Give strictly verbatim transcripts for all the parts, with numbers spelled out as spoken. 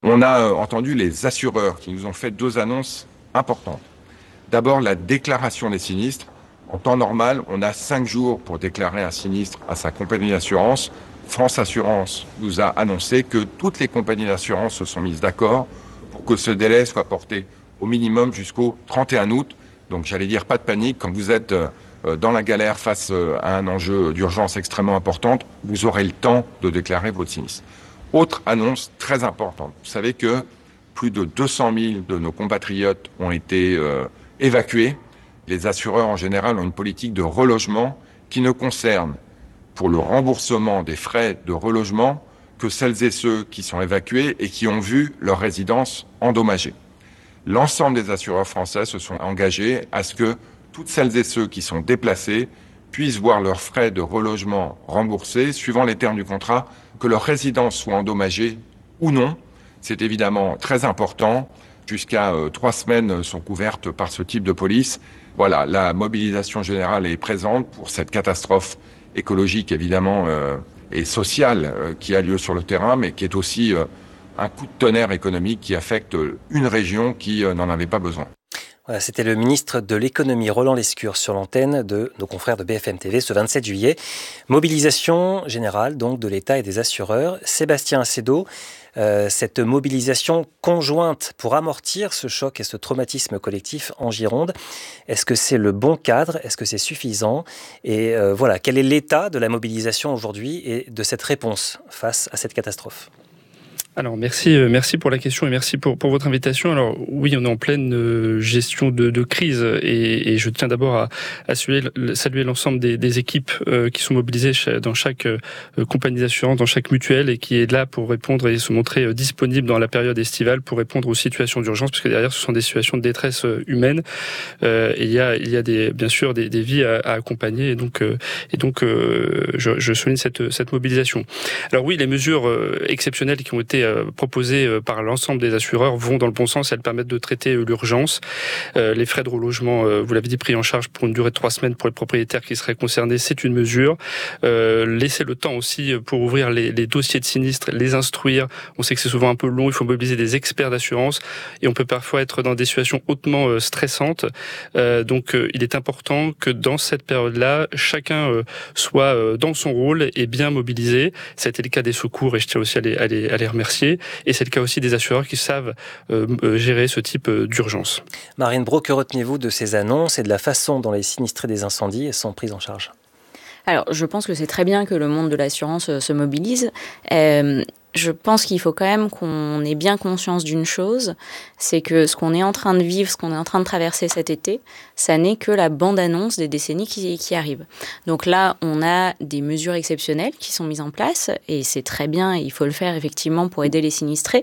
On a euh, entendu les assureurs qui nous ont fait deux annonces importantes. D'abord, la déclaration des sinistres. En temps normal, on a cinq jours pour déclarer un sinistre à sa compagnie d'assurance. France Assurance nous a annoncé que toutes les compagnies d'assurance se sont mises d'accord pour que ce délai soit porté au minimum jusqu'au trente et un août. Donc j'allais dire pas de panique, quand vous êtes dans la galère face à un enjeu d'urgence extrêmement importante, vous aurez le temps de déclarer votre sinistre. Autre annonce très importante, vous savez que plus de deux cent mille de nos compatriotes ont été euh, évacués. Les assureurs en général ont une politique de relogement qui ne concerne pour le remboursement des frais de relogement que celles et ceux qui sont évacués et qui ont vu leur résidence endommagée. L'ensemble des assureurs français se sont engagés à ce que toutes celles et ceux qui sont déplacés puissent voir leurs frais de relogement remboursés, suivant les termes du contrat, que leur résidence soit endommagée ou non. C'est évidemment très important. Jusqu'à euh, trois semaines sont couvertes par ce type de police. Voilà, la mobilisation générale est présente pour cette catastrophe écologique, évidemment, euh, et sociale euh, qui a lieu sur le terrain, mais qui est aussi euh, un coup de tonnerre économique qui affecte une région qui euh, n'en avait pas besoin. Voilà, c'était le ministre de l'économie Roland Lescure sur l'antenne de nos confrères de B F M T V ce vingt-sept juillet. Mobilisation générale donc de l'État et des assureurs. Sébastien Assedo, euh, cette mobilisation conjointe pour amortir ce choc et ce traumatisme collectif en Gironde, est-ce que c'est le bon cadre? Est-ce que c'est suffisant? Et euh, voilà, quel est l'état de la mobilisation aujourd'hui et de cette réponse face à cette catastrophe? Alors merci, euh, merci pour la question et merci pour, pour votre invitation. Alors oui, on est en pleine euh, gestion de, de crise et, et je tiens d'abord à, à saluer, saluer l'ensemble des, des équipes euh, qui sont mobilisées dans chaque euh, compagnie d'assurance, dans chaque mutuelle et qui est là pour répondre et se montrer euh, disponible dans la période estivale pour répondre aux situations d'urgence, parce que derrière ce sont des situations de détresse euh, humaine euh, et il y a, il y a des, bien sûr des, des vies à, à accompagner et donc, euh, et donc euh, je, je souligne cette, cette mobilisation. Alors oui, les mesures euh, exceptionnelles qui ont été proposées par l'ensemble des assureurs vont dans le bon sens. Elles permettent de traiter l'urgence. Euh, les frais de relogement, euh, vous l'avez dit, pris en charge pour une durée de trois semaines pour les propriétaires qui seraient concernés, c'est une mesure. Euh, laisser le temps aussi pour ouvrir les, les dossiers de sinistres, les instruire. On sait que c'est souvent un peu long. Il faut mobiliser des experts d'assurance et on peut parfois être dans des situations hautement euh, stressantes. Euh, donc, euh, il est important que dans cette période-là, chacun euh, soit euh, dans son rôle et bien mobilisé. Ça a été le cas des secours et je tiens aussi à les, à les, à les remercier. Et c'est le cas aussi des assureurs qui savent euh, gérer ce type d'urgence. Marine Braud, que retenez-vous de ces annonces et de la façon dont les sinistrés des incendies sont pris en charge? Alors, je pense que c'est très bien que le monde de l'assurance se mobilise. Euh, je pense qu'il faut quand même qu'on ait bien conscience d'une chose, c'est que ce qu'on est en train de vivre, ce qu'on est en train de traverser cet été, ça n'est que la bande-annonce des décennies qui, qui arrivent. Donc là, on a des mesures exceptionnelles qui sont mises en place, et c'est très bien, et il faut le faire effectivement pour aider les sinistrés.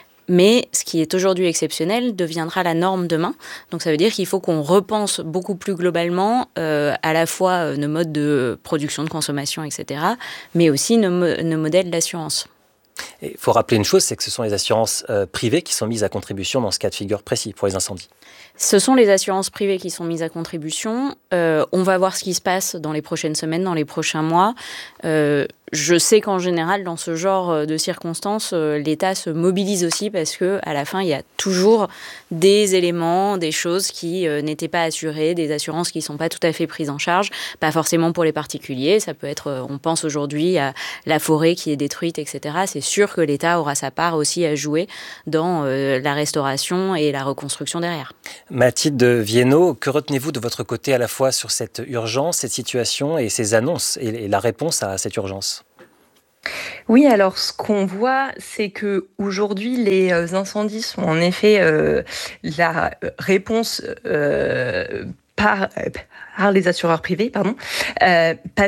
Mais ce qui est aujourd'hui exceptionnel deviendra la norme demain. Donc ça veut dire qu'il faut qu'on repense beaucoup plus globalement euh, à la fois nos modes de production, de consommation, et cetera, mais aussi nos, mo- nos modèles d'assurance. Il faut rappeler une chose, c'est que ce sont les assurances euh, privées qui sont mises à contribution dans ce cas de figure précis pour les incendies. Ce sont les assurances privées qui sont mises à contribution. Euh, on va voir ce qui se passe dans les prochaines semaines, dans les prochains mois. Euh, je sais qu'en général, dans ce genre de circonstances, euh, l'État se mobilise aussi parce que à la fin, il y a toujours des éléments, des choses qui euh, n'étaient pas assurées, des assurances qui ne sont pas tout à fait prises en charge, pas forcément pour les particuliers. Ça peut être, euh, on pense aujourd'hui à la forêt qui est détruite, et cetera. C'est sûr que l'État aura sa part aussi à jouer dans euh, la restauration et la reconstruction derrière. Mathilde Viennot, que retenez-vous de votre côté à la fois sur cette urgence, cette situation et ces annonces et la réponse à cette urgence? Oui, alors ce qu'on voit, c'est que aujourd'hui les incendies sont en effet euh, la réponse euh, par, par les assureurs privés, pardon, euh,